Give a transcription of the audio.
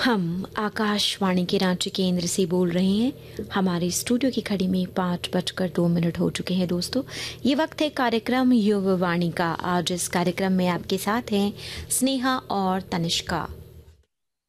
हम आकाशवाणी के रांची केंद्र से बोल रहे हैं। हमारे स्टूडियो की घड़ी में 5:02 हो चुके हैं। दोस्तों, ये वक्त है कार्यक्रम युवा वाणी का। आज इस कार्यक्रम में आपके साथ हैं स्नेहा और तनिष्का।